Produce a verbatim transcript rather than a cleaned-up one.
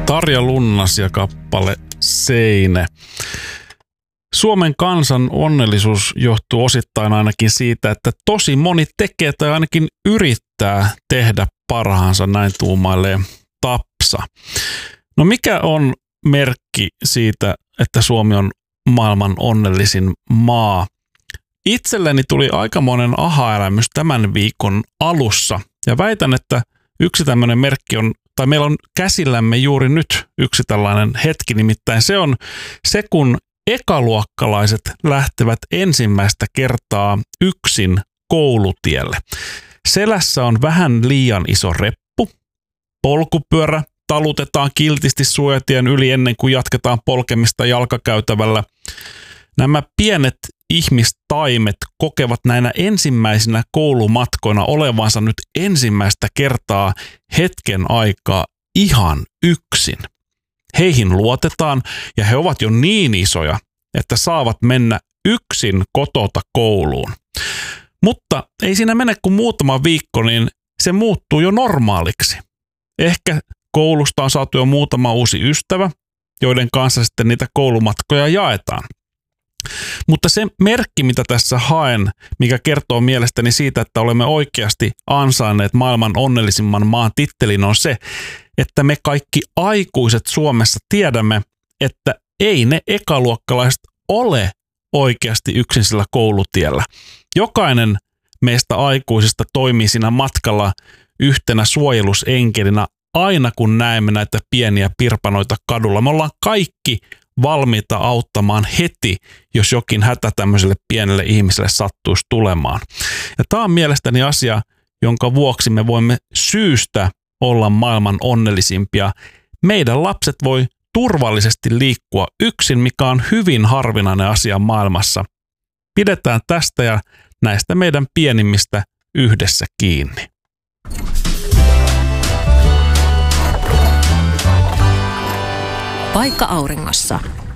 Tarja Lunnas ja kappale Seinä. Suomen kansan onnellisuus johtuu osittain ainakin siitä, että tosi moni tekee tai ainakin yrittää tehdä parhaansa, näin tuumailee Tapsa. No mikä on merkki siitä, että Suomi on maailman onnellisin maa? Itselleni tuli aikamoinen aha-elämys tämän viikon alussa ja väitän, että yksi tämmöinen merkki on, tai meillä on käsillämme juuri nyt yksi tällainen hetki, nimittäin se on se, kun ekaluokkalaiset lähtevät ensimmäistä kertaa yksin koulutielle. Selässä on vähän liian iso reppu, polkupyörä talutetaan kiltisti suojatien yli ennen kuin jatketaan polkemista jalkakäytävällä. Nämä pienet ihmistaimet kokevat näinä ensimmäisinä koulumatkoina olevansa nyt ensimmäistä kertaa hetken aikaa ihan yksin. Heihin luotetaan ja he ovat jo niin isoja, että saavat mennä yksin kotota kouluun. Mutta ei siinä mene kuin muutama viikko, niin se muuttuu jo normaaliksi. Ehkä koulusta on saatu jo muutama uusi ystävä, joiden kanssa sitten niitä koulumatkoja jaetaan. Mutta se merkki, mitä tässä haen, mikä kertoo mielestäni siitä, että olemme oikeasti ansainneet maailman onnellisimman maan tittelin, on se, että me kaikki aikuiset Suomessa tiedämme, että ei ne ekaluokkalaiset ole oikeasti yksin sillä koulutiellä. Jokainen meistä aikuisista toimii siinä matkalla yhtenä suojelusenkelinä aina kun näemme näitä pieniä pirpanoita kadulla. Me ollaan kaikki valmiita auttamaan heti, jos jokin hätä tämmöiselle pienelle ihmiselle sattuisi tulemaan. Ja tämä on mielestäni asia, jonka vuoksi me voimme syystä olla maailman onnellisimpia. Meidän lapset voi turvallisesti liikkua yksin, mikä on hyvin harvinainen asia maailmassa. Pidetään tästä ja näistä meidän pienimmistä yhdessä kiinni. Paikka auringossa.